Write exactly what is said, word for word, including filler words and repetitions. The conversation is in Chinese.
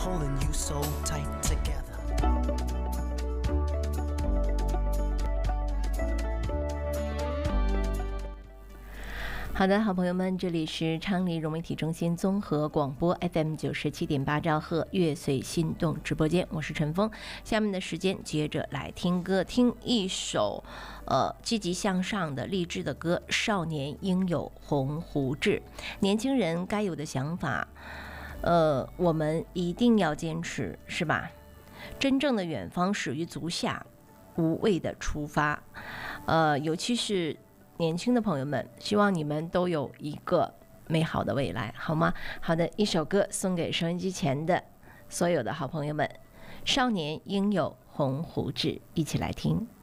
holding you so tight together. 好的，好朋友们，这里是昌黎融媒体中心综合广播 F M 九十七点八兆赫乐随心动直播间，我是陈峰。下面的时间接着来听歌，听一首呃积极向上的励志的歌，《少年应有鸿鹄志》。年轻人该有的想法，呃，我们一定要坚持，是吧？真正的远方始于足下，无畏的出发。呃，尤其是年轻的朋友们，希望你们都有一个美好的未来，好吗？好的，一首歌送给收音机前的所有的好朋友们，《少年应有鸿鹄志》，一起来听。